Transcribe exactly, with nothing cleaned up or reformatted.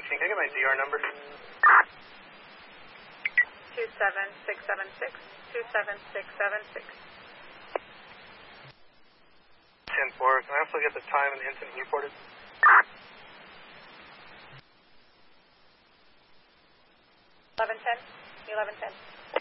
nineteen. Can I get my D R number? two seven six seven six. two seven six seven six. ten four. Can I also get the time and the incident reported? eleven ten. eleven ten.